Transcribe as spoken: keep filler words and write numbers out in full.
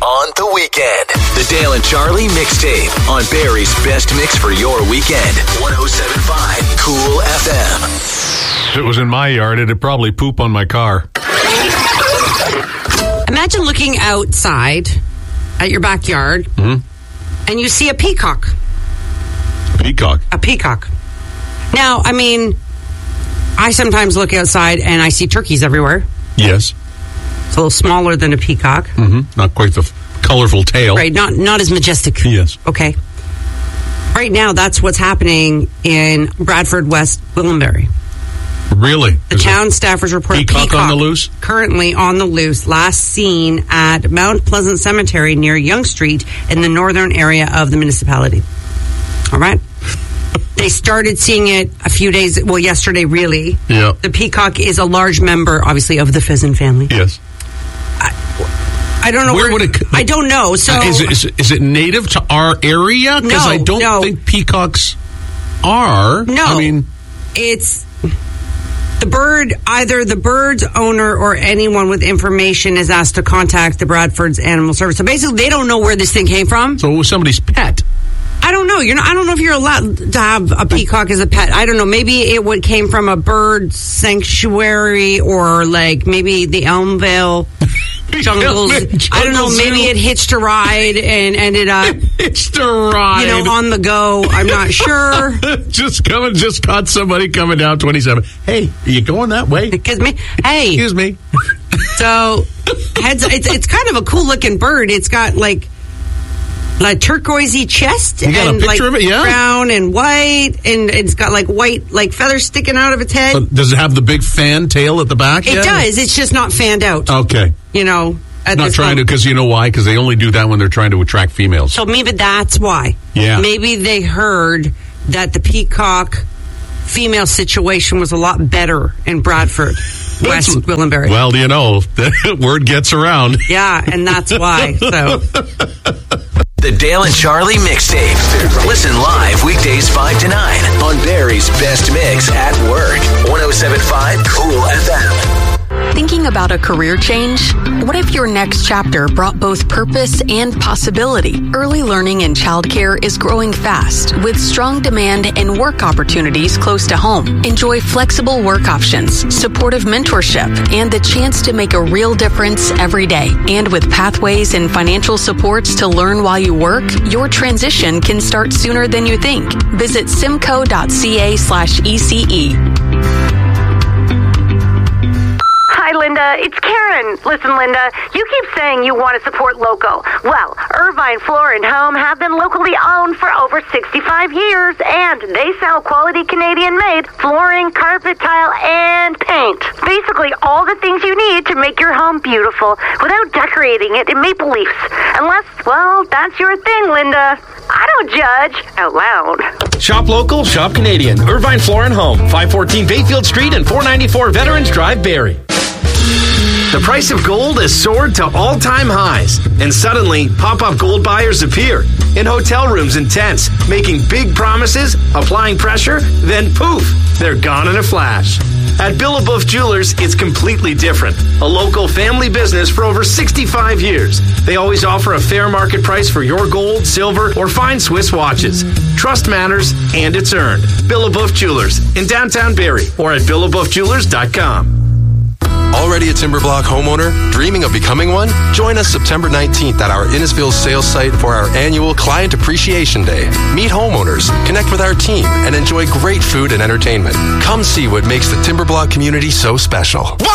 on the weekend. The Dale and Charlie mixtape on Barrie's best mix for your weekend. one oh seven point five Cool F M. If it was in my yard, it'd probably poop on my car. Imagine looking outside at your backyard mm-hmm. and you see a peacock. Peacock? A peacock. Now, I mean, I sometimes look outside and I see turkeys everywhere. Yes. It's a little smaller than a peacock. Mm-hmm. Not quite the f- colorful tail. Right, not not as majestic. Yes. Okay. Right now, that's what's happening in Bradford, West Gwillimbury. Really? The Is town staffers report peacock, peacock on the loose? Currently on the loose, last seen at Mount Pleasant Cemetery near Yonge Street in the northern area of the municipality. All right? They started seeing it a few days, well, yesterday, really. Yeah. The peacock is a large member, obviously, of the pheasant family. Yes. I, I don't know. Where, where would it? I don't know. So is it, is it, is it native to our area? Because no, I don't no. think peacocks are. No. I mean, it's the bird. Either the bird's owner or anyone with information is asked to contact the Bradford's Animal Service. So basically, they don't know where this thing came from. So it was somebody's pet. I don't know. You're not, I don't know if you're allowed to have a peacock as a pet. I don't know. Maybe it would came from a bird sanctuary or like maybe the Elmvale jungles. I don't know. Maybe it hitched a ride and ended up hitched a ride. You know, on the go. I'm not sure. just coming. Just caught somebody coming down twenty-seven. Hey, are you going that way? Excuse me. Hey, excuse me. So heads. It's it's kind of a cool looking bird. It's got like. Like turquoisey chest you got and a picture like of it? Yeah. brown and white, and it's got like white like feathers sticking out of its head. Uh, does it have the big fan tail at the back? It yet? does. It's just not fanned out. Okay. You know, at not this trying moment. to because you know why? Because they only do that when they're trying to attract females. So maybe that's why. Yeah. Maybe they heard that the peacock female situation was a lot better in Bradford, West Gwillimbury. Well, you know, the word gets around. Yeah, and that's why. So. The Dale and Charlie mixtape. Listen live weekdays five to nine on Barrie's best mix at work. one oh seven point five Cool F M. Thinking about a career change? What if your next chapter brought both purpose and possibility? Early learning in childcare is growing fast with strong demand and work opportunities close to home. Enjoy flexible work options, supportive mentorship, and the chance to make a real difference every day. And with pathways and financial supports to learn while you work, your transition can start sooner than you think. Visit simco.ca slash ECE. Hi, Linda. It's Karen. Listen, Linda, you keep saying you want to support local. Well, Irvine Floor and Home have been locally owned for over sixty-five years, and they sell quality Canadian-made flooring, carpet, tile, and paint. Basically, all the things you need to make your home beautiful without decorating it in maple leaves. Unless, well, that's your thing, Linda. I don't judge out loud. Shop local, shop Canadian. Irvine Floor and Home, five fourteen Bayfield Street and four ninety-four Veterans Drive, Barrie. The price of gold has soared to all-time highs, and suddenly, pop-up gold buyers appear in hotel rooms and tents, making big promises, applying pressure, then poof, they're gone in a flash. At Billaboof Jewelers, it's completely different. A local family business for over sixty-five years. They always offer a fair market price for your gold, silver, or fine Swiss watches. Trust matters, and it's earned. Billaboof Jewelers in downtown Barrie or at billaboof jewelers dot com. Already a Timberblock homeowner? Dreaming of becoming one? Join us September nineteenth at our Innisfil sales site for our annual Client Appreciation Day. Meet homeowners, connect with our team, and enjoy great food and entertainment. Come see what makes the Timberblock community so special.